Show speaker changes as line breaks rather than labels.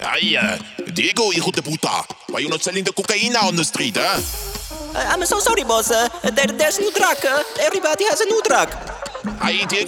Hey, Diego, hijo de puta. Why you not selling the cocaine on the street, huh?
I'm so sorry, boss. There's new drug. Everybody has a new drug.
Hey, Diego.